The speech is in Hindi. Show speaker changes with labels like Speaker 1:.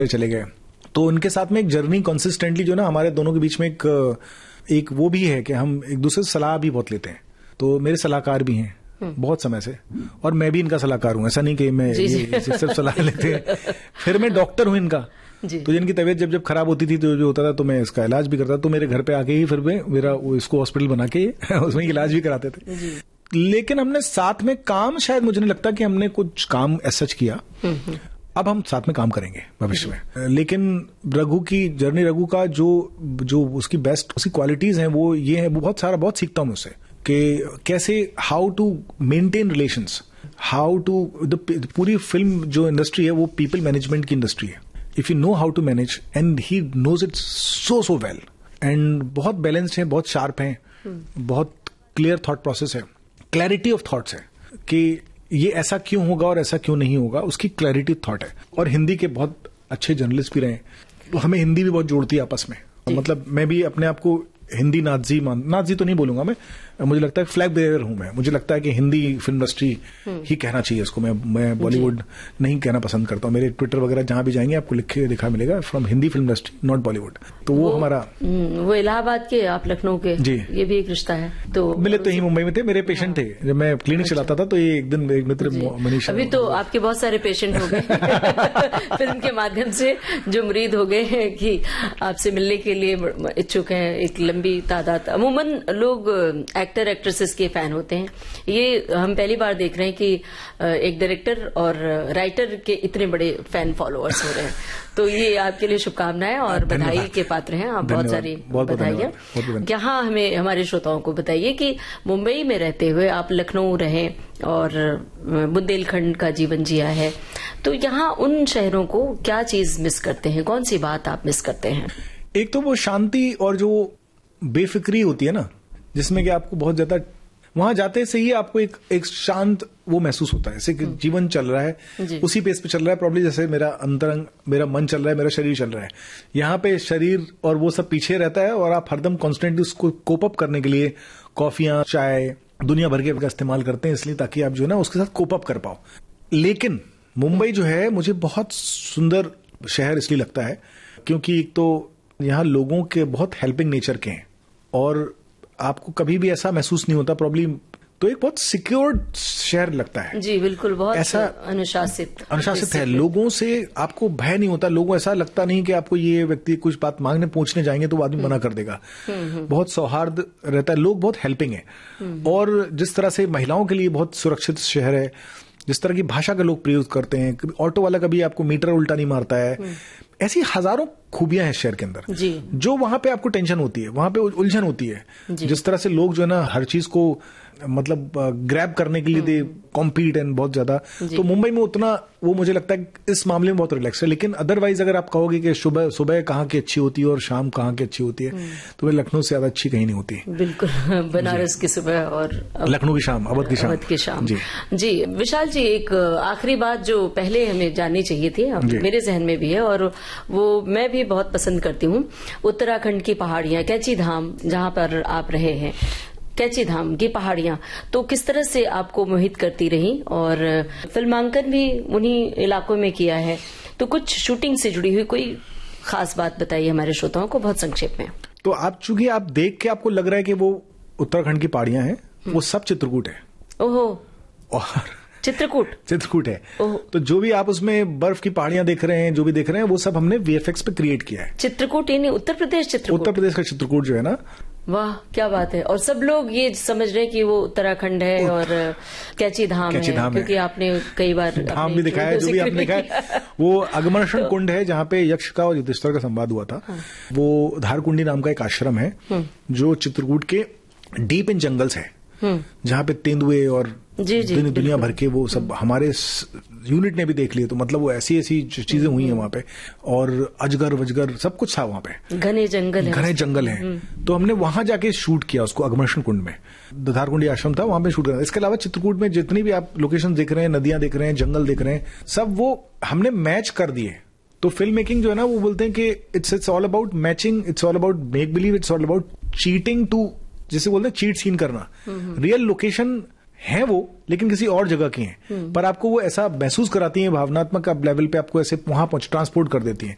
Speaker 1: चले गए, तो उनके साथ में एक जर्नी कंसिस्टेंटली जो ना हमारे दोनों के बीच में एक वो भी है कि हम एक दूसरे से सलाह भी बहुत लेते हैं। तो मेरे सलाहकार भी हैं बहुत समय से, और मैं भी इनका सलाहकार हूं, ऐसा नहीं कि मैं सिर्फ सलाह लेते हैं। फिर मैं डॉक्टर हूं इनका, तो जिनकी तबीयत जब खराब होती थी तो जो होता था तो मैं इसका इलाज भी करता था, तो मेरे घर पे आके ही फिर मेरा इसको हॉस्पिटल बना के उसमें इलाज भी कराते थे। लेकिन हमने साथ में काम, शायद मुझे नहीं लगता कि हमने कुछ काम ऐसा किया। अब हम साथ में काम करेंगे भविष्य में, लेकिन रघु की जर्नी, रघु का जो उसकी बेस्ट उसकी क्वालिटीज हैं वो ये है, बहुत सीखता हूं मैं उससे कि कैसे how to maintain relations, how to पूरी फिल्म जो इंडस्ट्री है वो पीपल मैनेजमेंट की इंडस्ट्री है। If you know how to manage, and he knows it so well, and बहुत बैलेंस्ड है, बहुत शार्प है, बहुत क्लियर थॉट प्रोसेस है, क्लैरिटी ऑफ थॉट्स है कि ये ऐसा क्यों होगा और ऐसा क्यों नहीं होगा, उसकी क्लैरिटी थॉट है। और हिंदी के बहुत अच्छे जर्नलिस्ट भी रहे, तो हमें हिंदी भी बहुत जोड़ती है आपस में। मतलब मैं भी अपने आप को हिंदी नाजी तो नहीं बोलूंगा मैं, मुझे लगता है फ्लैग बेयर हूं मैं। मुझे लगता है कि हिंदी फिल्म इंडस्ट्री ही कहना चाहिए इसको, मैं बॉलीवुड नहीं कहना पसंद करता हूं। मेरे ट्विटर वगैरह जहां भी जाएंगे आपको लिखा मिलेगा from Hindi film industry not Bollywood. तो वो हमारा
Speaker 2: वो इलाहाबाद के, आप लखनऊ के जी, ये भी एक रिश्ता है। तो
Speaker 1: मिले तो ही मुंबई में थे, मेरे पेशेंट थे जब मैं क्लिनिक चलाता था। तो ये एक दिन एक मित्र मनीष,
Speaker 2: अभी तो आपके बहुत सारे पेशेंट हो गए फिल्म के माध्यम से, जो मुरीद हो गए हैं कि आपसे मिलने के लिए इच्छुक हैं, एक लंबी तादाद। अमूमन लोग एक्टर एक्ट्रेसेस के फैन होते हैं, ये हम पहली बार देख रहे हैं कि एक डायरेक्टर और राइटर के इतने बड़े फैन फॉलोअर्स हो रहे हैं। तो ये आपके लिए शुभकामनाएं और बधाई के पात्र हैं आप। बहुत सारी बधाइयां। यहाँ हमें, हमारे श्रोताओं को बताइए कि मुंबई में रहते हुए आप लखनऊ रहे और बुंदेलखंड का जीवन जिया है, तो यहाँ उन शहरों को क्या चीज मिस करते हैं, कौन सी बात आप मिस करते हैं?
Speaker 1: एक तो वो शांति और जो बेफिक्री होती है ना, जिसमें कि आपको बहुत ज्यादा वहां जाते से ही आपको एक शांत वो महसूस होता है, जैसे कि जीवन चल रहा है उसी पेस पे चल रहा है। प्रॉब्लम जैसे मेरा अंतरंग, मेरा मन चल रहा है, मेरा शरीर चल रहा है। यहाँ पे शरीर और वो सब पीछे रहता है और आप हरदम कॉन्स्टेंटली उसको कोप अप करने के लिए कॉफियां, चाय, दुनिया भर के का इस्तेमाल करते हैं, इसलिए ताकि आप जो है ना उसके साथ कोप अप कर पाओ। लेकिन मुंबई जो है मुझे बहुत सुंदर शहर इसलिए लगता है क्योंकि एक तो यहाँ लोगों के बहुत हेल्पिंग नेचर के हैं और आपको कभी भी ऐसा महसूस नहीं होता प्रॉब्लम, तो एक बहुत सिक्योर्ड शहर लगता है।
Speaker 2: जी बिल्कुल, बहुत
Speaker 1: ऐसा अनुशासित है। लोगों से आपको भय नहीं होता, लोगों ऐसा लगता नहीं कि आपको ये व्यक्ति कुछ बात मांगने पूछने जाएंगे तो वो आदमी मना कर देगा। बहुत सौहार्द रहता है, लोग बहुत हेल्पिंग है। और जिस तरह से महिलाओं के लिए बहुत सुरक्षित शहर है, जिस तरह की भाषा का लोग प्रयोग करते हैं, ऑटो वाला कभी आपको मीटर उल्टा नहीं मारता है, ऐसी हजारों खूबियां हैं शहर के अंदर
Speaker 2: जी। जो
Speaker 1: वहां पे आपको टेंशन होती है, वहां पे उलझन होती है। जिस तरह से लोग जो है ना हर चीज को मतलब ग्रैब करने के लिए दे कॉम्पीट एंड बहुत ज्यादा, तो मुंबई में उतना वो मुझे लगता है इस मामले में बहुत रिलैक्स है। लेकिन अदरवाइज अगर आप कहोगे कि सुबह कहाँ की अच्छी होती है और शाम कहाँ की अच्छी होती है, तो वे लखनऊ से ज्यादा अच्छी कहीं नहीं होती।
Speaker 2: बिल्कुल, बनारस की सुबह और
Speaker 1: लखनऊ की शाम, अवध की शाम।
Speaker 2: जी विशाल जी, एक आखिरी बात जो पहले हमें जाननी चाहिए थी, मेरे जहन में भी है और वो मैं भी बहुत पसंद करती हूँ, उत्तराखंड की पहाड़ियां, कैची धाम जहाँ पर आप रहे हैं, कैची धाम की पहाड़ियां तो किस तरह से आपको मोहित करती रही, और फिल्मांकन भी उन्हीं इलाकों में किया है, तो कुछ शूटिंग से जुड़ी हुई कोई खास बात बताइए हमारे श्रोताओं को बहुत संक्षेप में।
Speaker 1: तो आप चूंकि आप देख के आपको लग रहा है कि वो उत्तराखंड की पहाड़ियां हैं, वो सब चित्रकूट है।
Speaker 2: ओहो,
Speaker 1: और
Speaker 2: चित्रकूट
Speaker 1: है। तो जो भी आप उसमें बर्फ की पहाड़ियां देख रहे हैं, जो भी देख रहे हैं, वो सब हमने वीएफएक्स पे क्रिएट किया है।
Speaker 2: चित्रकूट यानी उत्तर प्रदेश
Speaker 1: का चित्रकूट जो है ना,
Speaker 2: वाह क्या बात है। और सब लोग ये समझ रहे हैं कि वो उत्तराखंड है और कैची धाम है, क्योंकि आपने कई बार
Speaker 1: धाम भी दिखाया, जो भी आपने दिखाया। वो अगमर्षण कुंड है जहाँ पे यक्ष का और युधिष्ठिर का संवाद हुआ था। वो धारकुंडी नाम का एक आश्रम है जो चित्रकूट के डीप इन जंगल्स है, जहाँ पे तेंदुए और दुनिया भर के वो सब हमारे यूनिट ने भी देख लिए। तो मतलब वो ऐसी चीजें हुई हैं वहां पे, और अजगर वजगर सब कुछ था वहां पे, घने जंगल हैं। तो हमने वहां जाके शूट किया उसको अगमर्षण कुंड में, धारकुंडी आश्रम था, वहां पे शूट किया। इसके अलावा चित्रकूट में जितनी भी आप लोकेशन देख रहे हैं, नदियां देख रहे हैं, जंगल देख रहे हैं, सब वो हमने मैच कर दिए। तो फिल्म मेकिंग जो है ना, वो बोलते हैं कि it's all about matching, it's all about make believe, it's all about cheating to, जिसे बोलते हैं चीट सीन करना। रियल लोकेशन है वो, लेकिन किसी और जगह की हैं, पर आपको वो ऐसा महसूस कराती हैं, भावनात्मक लेवल पे आपको ऐसे वहां ट्रांसपोर्ट कर देती हैं।